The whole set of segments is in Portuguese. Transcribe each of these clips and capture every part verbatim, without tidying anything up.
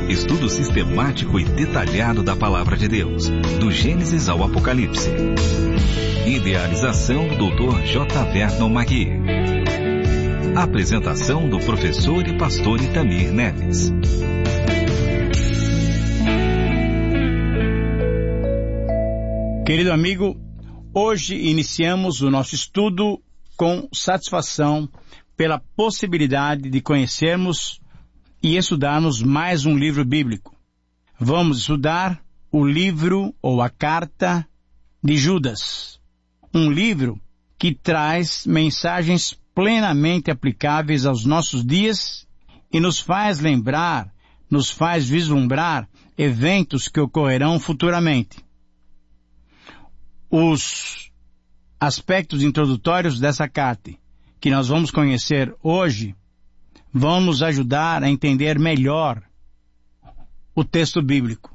Estudo sistemático e detalhado da Palavra de Deus, do Gênesis ao Apocalipse. Idealização do doutor J. Vernon Magui. Apresentação do professor e pastor Itamir Neves. Querido amigo, hoje iniciamos o nosso estudo com satisfação pela possibilidade de conhecermos e estudarmos mais um livro bíblico. Vamos estudar o livro ou a carta de Judas. Um livro que traz mensagens plenamente aplicáveis aos nossos dias e nos faz lembrar, nos faz vislumbrar eventos que ocorrerão futuramente. Os aspectos introdutórios dessa carta, que nós vamos conhecer hoje, vão nos ajudar a entender melhor o texto bíblico.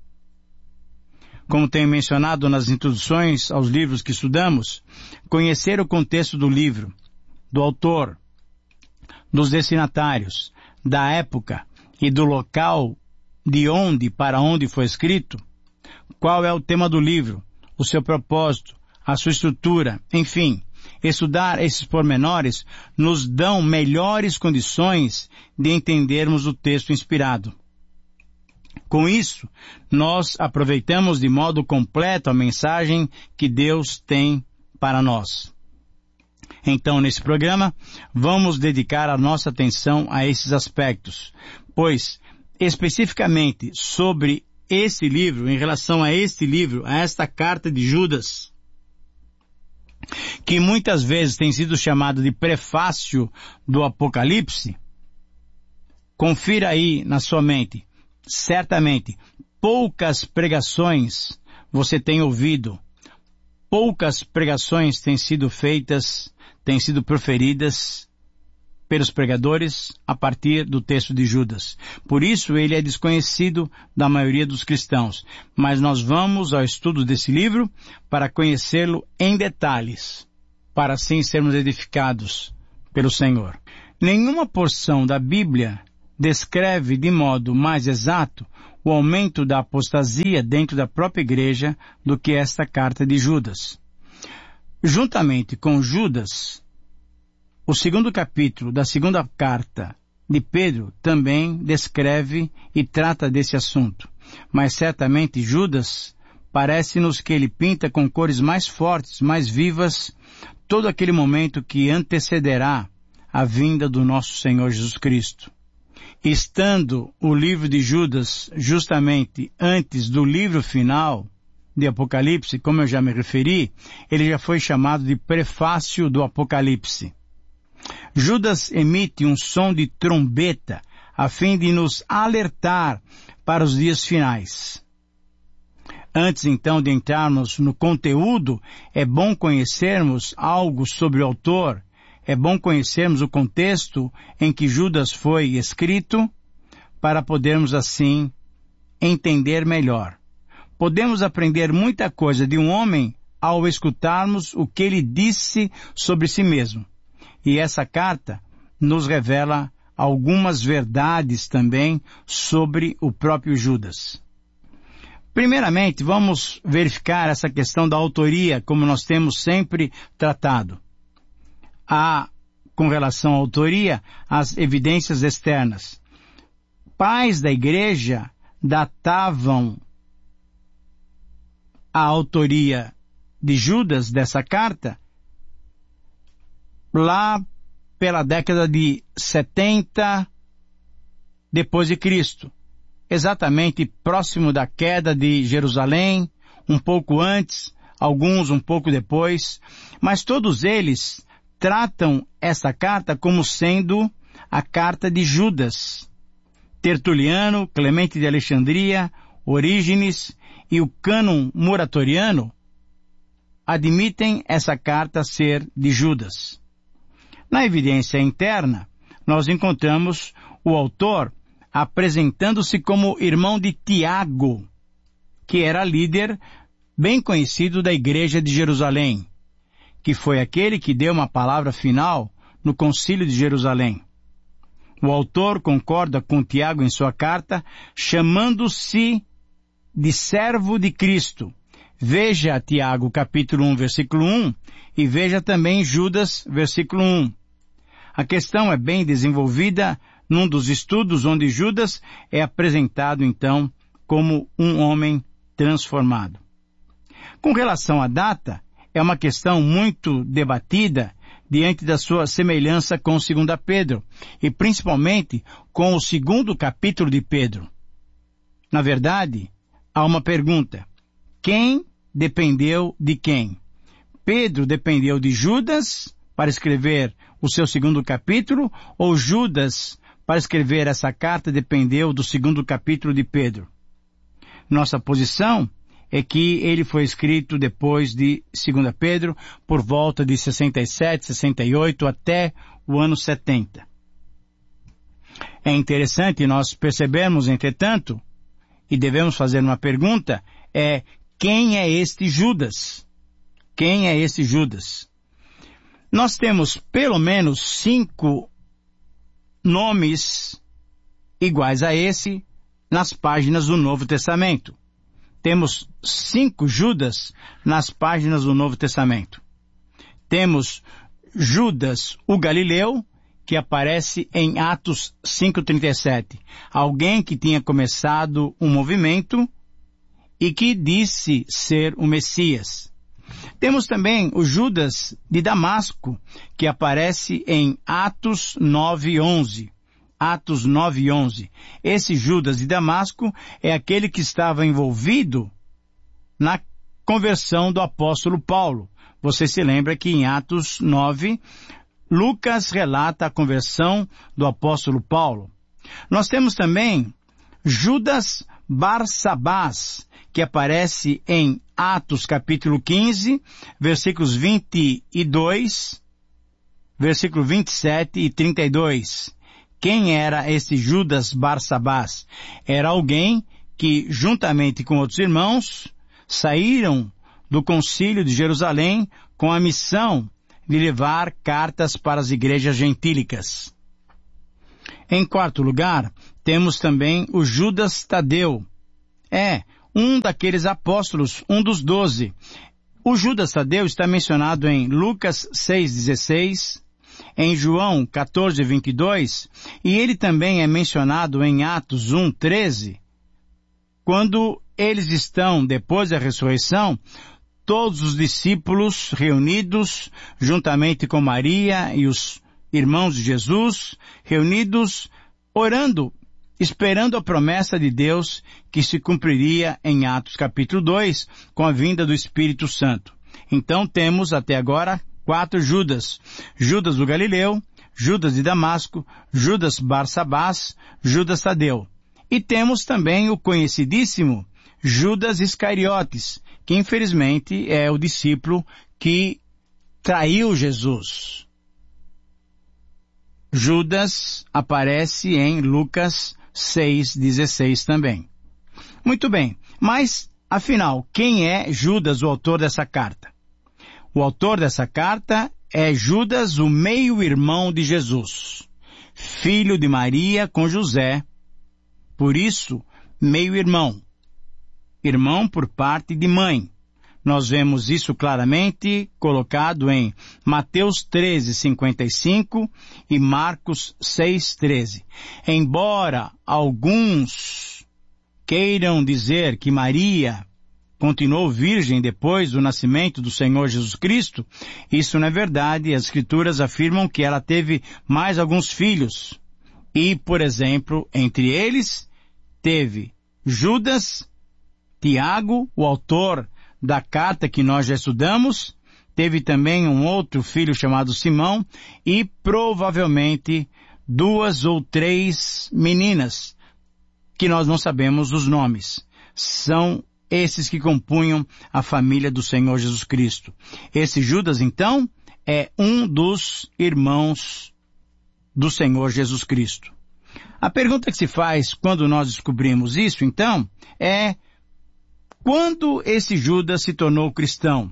Como tenho mencionado nas introduções aos livros que estudamos, conhecer o contexto do livro, do autor, dos destinatários, da época e do local de onde para onde foi escrito, qual é o tema do livro, o seu propósito, a sua estrutura, enfim, estudar esses pormenores nos dão melhores condições de entendermos o texto inspirado. Com isso, nós aproveitamos de modo completo a mensagem que Deus tem para nós. Então, nesse programa, vamos dedicar a nossa atenção a esses aspectos, pois, especificamente sobre esse livro, em relação a este livro, a esta carta de Judas, que muitas vezes tem sido chamado de prefácio do Apocalipse, confira aí na sua mente. Certamente, poucas pregações você tem ouvido, poucas pregações têm sido feitas, têm sido proferidas pelos pregadores a partir do texto de Judas. Por isso ele é desconhecido da maioria dos cristãos. Mas nós vamos ao estudo desse livro para conhecê-lo em detalhes, para assim sermos edificados pelo Senhor. Nenhuma porção da Bíblia descreve de modo mais exato o aumento da apostasia dentro da própria igreja do que esta carta de Judas. Juntamente com Judas, o segundo capítulo da segunda carta de Pedro também descreve e trata desse assunto. Mas certamente Judas parece-nos que ele pinta com cores mais fortes, mais vivas, todo aquele momento que antecederá a vinda do nosso Senhor Jesus Cristo. Estando o livro de Judas justamente antes do livro final de Apocalipse, como eu já me referi, ele já foi chamado de prefácio do Apocalipse. Judas emite um som de trombeta a fim de nos alertar para os dias finais. Antes então de entrarmos no conteúdo, é bom conhecermos algo sobre o autor, é bom conhecermos o contexto em que Judas foi escrito, para podermos assim entender melhor. Podemos aprender muita coisa de um homem ao escutarmos o que ele disse sobre si mesmo. E essa carta nos revela algumas verdades também sobre o próprio Judas. Primeiramente, vamos verificar essa questão da autoria, como nós temos sempre tratado. Há, com relação à autoria, as evidências externas. Pais da igreja datavam a autoria de Judas dessa carta lá pela década de setenta depois de Cristo, exatamente próximo da queda de Jerusalém, um pouco antes, alguns um pouco depois, mas todos eles tratam essa carta como sendo a carta de Judas. Tertuliano, Clemente de Alexandria, Orígenes e o cânon muratoriano admitem essa carta ser de Judas. Na evidência interna, nós encontramos o autor apresentando-se como irmão de Tiago, que era líder bem conhecido da igreja de Jerusalém, que foi aquele que deu uma palavra final no concílio de Jerusalém. O autor concorda com Tiago em sua carta, chamando-se de servo de Cristo. Veja Tiago capítulo um, versículo um, e veja também Judas, versículo um. A questão é bem desenvolvida num dos estudos onde Judas é apresentado, então, como um homem transformado. Com relação à data, é uma questão muito debatida diante da sua semelhança com Segunda Pedro, e principalmente com o segundo capítulo de Pedro. Na verdade, há uma pergunta: quem dependeu de quem? Pedro dependeu de Judas para escrever o seu segundo capítulo, ou Judas, para escrever essa carta, dependeu do segundo capítulo de Pedro? Nossa posição é que ele foi escrito depois de Segunda Pedro, por volta de sessenta e sete, sessenta e oito, até o ano setenta. É interessante nós percebermos, entretanto, e devemos fazer uma pergunta, é: quem é este Judas? Quem é este Judas? Nós temos pelo menos cinco nomes iguais a esse nas páginas do Novo Testamento. Temos cinco Judas nas páginas do Novo Testamento. Temos Judas o Galileu, que aparece em Atos cinco, trinta e sete. Alguém que tinha começado um movimento e que disse ser o Messias. Temos também o Judas de Damasco, que aparece em Atos nove, onze. Atos nove, onze. Esse Judas de Damasco é aquele que estava envolvido na conversão do apóstolo Paulo. Você se lembra que em Atos nove, Lucas relata a conversão do apóstolo Paulo. Nós temos também Judas Barsabás, que aparece em Atos capítulo quinze, versículos vinte e dois, versículo vinte e sete e trinta e dois. Quem era esse Judas Barsabás? Era alguém que, juntamente com outros irmãos, saíram do concílio de Jerusalém com a missão de levar cartas para as igrejas gentílicas. Em quarto lugar, temos também o Judas Tadeu. É um daqueles apóstolos, um dos doze. O Judas Tadeu está mencionado em Lucas seis, dezesseis, em João quatorze, vinte e dois, e ele também é mencionado em Atos um, treze, quando eles estão, depois da ressurreição, todos os discípulos reunidos, juntamente com Maria e os irmãos de Jesus, reunidos, orando, esperando a promessa de Deus que se cumpriria em Atos capítulo dois, com a vinda do Espírito Santo. Então temos até agora quatro Judas: Judas do Galileu, Judas de Damasco, Judas Barsabás, Judas Tadeu. E temos também o conhecidíssimo Judas Iscariotes, que infelizmente é o discípulo que traiu Jesus. Judas aparece em Lucas seis, dezesseis também. Muito bem, mas afinal, quem é Judas, o autor dessa carta? O autor dessa carta é Judas, o meio-irmão de Jesus, filho de Maria com José, por isso, meio-irmão, irmão por parte de mãe. Nós vemos isso claramente colocado em Mateus treze, cinquenta e cinco e Marcos seis, treze. Embora alguns queiram dizer que Maria continuou virgem depois do nascimento do Senhor Jesus Cristo, isso não é verdade. As Escrituras afirmam que ela teve mais alguns filhos. E, por exemplo, entre eles, teve Judas, Tiago, o autor da carta que nós já estudamos, teve também um outro filho chamado Simão, e provavelmente duas ou três meninas, que nós não sabemos os nomes. São esses que compunham a família do Senhor Jesus Cristo. Esse Judas, então, é um dos irmãos do Senhor Jesus Cristo. A pergunta que se faz quando nós descobrimos isso, então, é: quando esse Judas se tornou cristão?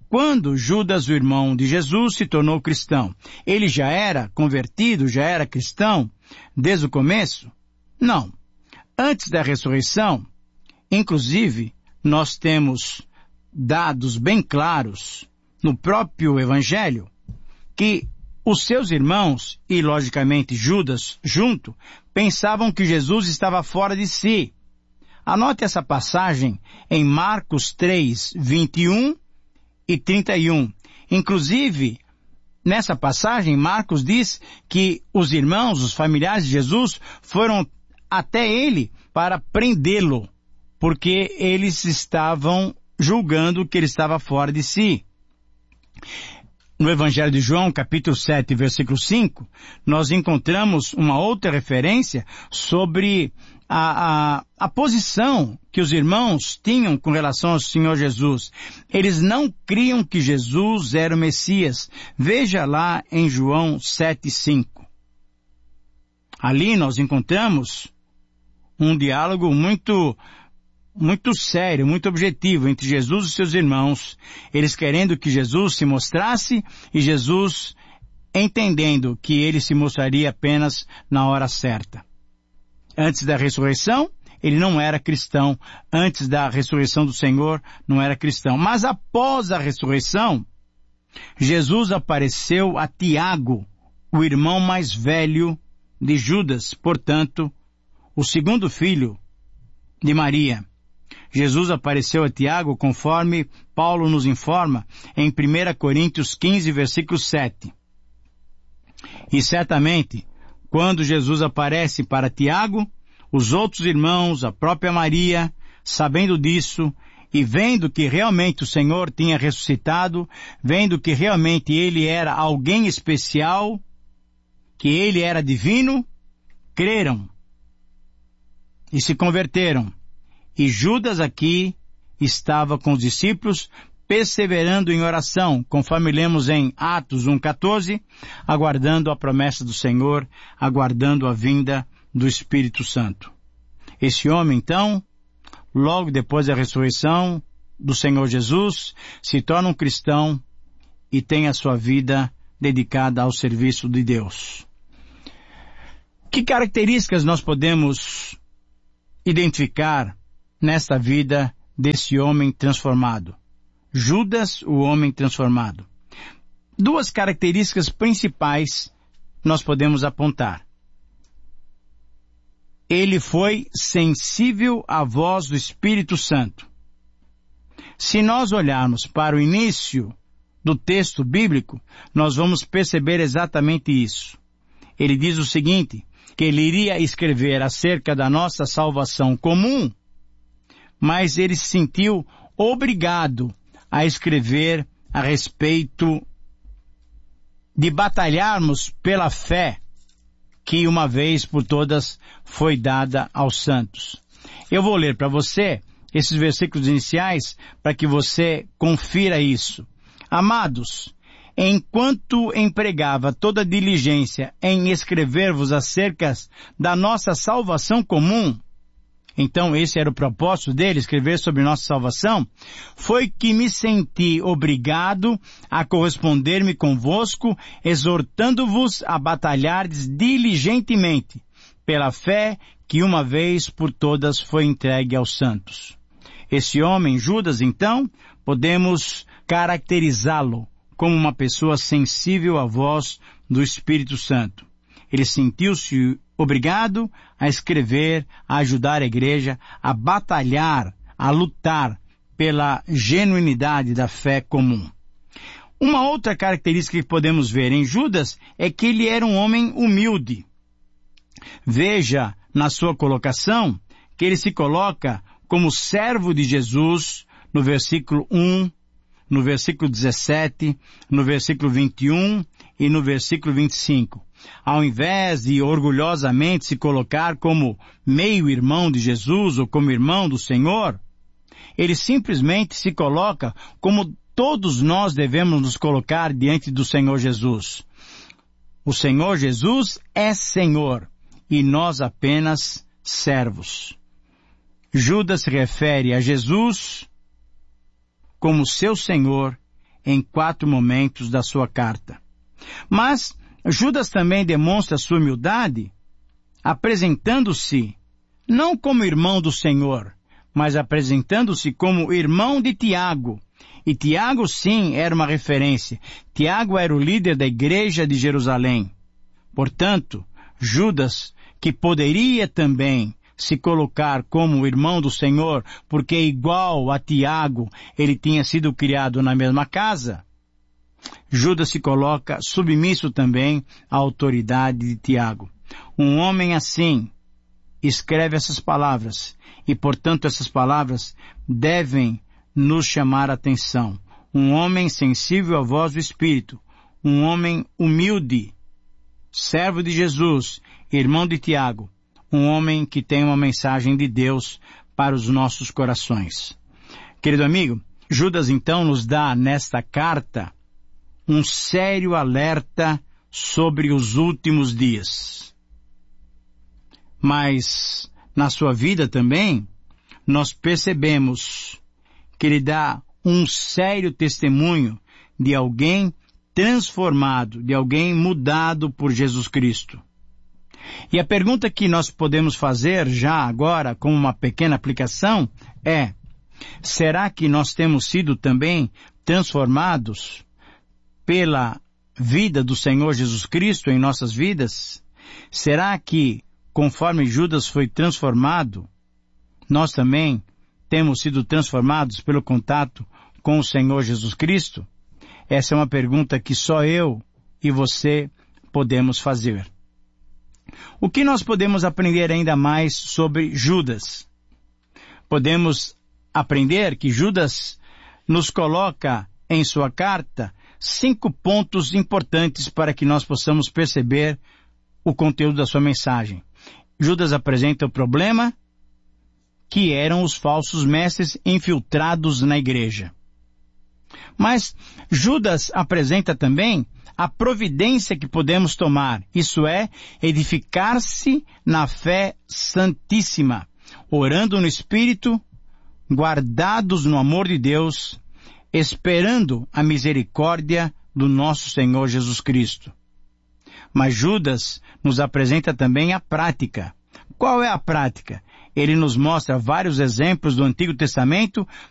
quando Judas, o irmão de Jesus, se tornou cristão. Ele já era convertido, já era cristão desde o começo? Não. Antes da ressurreição, inclusive, nós temos dados bem claros no próprio Evangelho que os seus irmãos, e logicamente Judas junto, pensavam que Jesus estava fora de si. Anote essa passagem em Marcos três, vinte e um e trinta e um. Inclusive, nessa passagem, Marcos diz que os irmãos, os familiares de Jesus, foram até ele para prendê-lo, porque eles estavam julgando que ele estava fora de si. No Evangelho de João, capítulo sete, versículo cinco, nós encontramos uma outra referência sobre a, a, a posição que os irmãos tinham com relação ao Senhor Jesus. Eles não criam que Jesus era o Messias. Veja lá em João sete, cinco. Ali nós encontramos um diálogo muito muito sério, muito objetivo entre Jesus e seus irmãos, eles querendo que Jesus se mostrasse e Jesus entendendo que ele se mostraria apenas na hora certa. Antes da ressurreição, ele não era cristão. Antes da ressurreição do Senhor, não era cristão. Mas após a ressurreição, Jesus apareceu a Tiago, o irmão mais velho de Judas, portanto, o segundo filho de Maria. Jesus apareceu a Tiago, conforme Paulo nos informa em primeira Coríntios quinze, versículo sete. E certamente, quando Jesus aparece para Tiago, os outros irmãos, a própria Maria, sabendo disso, e vendo que realmente o Senhor tinha ressuscitado, vendo que realmente ele era alguém especial, que ele era divino, creram e se converteram. E Judas aqui estava com os discípulos, perseverando em oração, conforme lemos em Atos um, quatorze, aguardando a promessa do Senhor, aguardando a vinda do Espírito Santo. Esse homem, então, logo depois da ressurreição do Senhor Jesus, se torna um cristão e tem a sua vida dedicada ao serviço de Deus. Que características nós podemos identificar nesta vida desse homem transformado? Judas, o homem transformado. Duas características principais nós podemos apontar. Ele foi sensível à voz do Espírito Santo. Se nós olharmos para o início do texto bíblico, nós vamos perceber exatamente isso. Ele diz o seguinte, que ele iria escrever acerca da nossa salvação comum, mas ele se sentiu obrigado a escrever a respeito de batalharmos pela fé que uma vez por todas foi dada aos santos. Eu vou ler para você esses versículos iniciais para que você confira isso. Amados, enquanto empregava toda diligência em escrever-vos acerca da nossa salvação comum, então esse era o propósito dele, escrever sobre nossa salvação, foi que me senti obrigado a corresponder-me convosco, exortando-vos a batalhardes diligentemente pela fé que uma vez por todas foi entregue aos santos. Esse homem, Judas, então, podemos caracterizá-lo como uma pessoa sensível à voz do Espírito Santo. Ele sentiu-se obrigado a escrever, a ajudar a igreja, a batalhar, a lutar pela genuinidade da fé comum. Uma outra característica que podemos ver em Judas é que ele era um homem humilde. Veja na sua colocação que ele se coloca como servo de Jesus no versículo um, no versículo dezessete, no versículo vinte e um e no versículo vinte e cinco. Ao invés de orgulhosamente se colocar como meio-irmão de Jesus ou como irmão do Senhor, ele simplesmente se coloca como todos nós devemos nos colocar diante do Senhor Jesus. O Senhor Jesus é Senhor e nós apenas servos. Judas se refere a Jesus como seu Senhor em quatro momentos da sua carta. Mas Judas também demonstra sua humildade, apresentando-se não como irmão do Senhor, mas apresentando-se como irmão de Tiago. E Tiago, sim, era uma referência. Tiago era o líder da igreja de Jerusalém. Portanto, Judas, que poderia também se colocar como irmão do Senhor, porque igual a Tiago, ele tinha sido criado na mesma casa, Judas se coloca submisso também à autoridade de Tiago. Um homem assim escreve essas palavras, e portanto essas palavras devem nos chamar a atenção. Um homem sensível à voz do Espírito, um homem humilde, servo de Jesus, irmão de Tiago, um homem que tem uma mensagem de Deus para os nossos corações. Querido amigo, Judas então nos dá nesta carta um sério alerta sobre os últimos dias. Mas na sua vida também, nós percebemos que ele dá um sério testemunho de alguém transformado, de alguém mudado por Jesus Cristo. E a pergunta que nós podemos fazer já agora, como uma pequena aplicação, é: será que nós temos sido também transformados pela vida do Senhor Jesus Cristo em nossas vidas? Será que, conforme Judas foi transformado, nós também temos sido transformados pelo contato com o Senhor Jesus Cristo? Essa é uma pergunta que só eu e você podemos fazer. O que nós podemos aprender ainda mais sobre Judas? Podemos aprender que Judas nos coloca em sua carta cinco pontos importantes para que nós possamos perceber o conteúdo da sua mensagem. Judas apresenta o problema, que eram os falsos mestres infiltrados na igreja. Mas Judas apresenta também a providência que podemos tomar, isso é, edificar-se na fé santíssima, orando no Espírito, guardados no amor de Deus, esperando a misericórdia do nosso Senhor Jesus Cristo. Mas Judas nos apresenta também a prática. Qual é a prática? Ele nos mostra vários exemplos do Antigo Testamento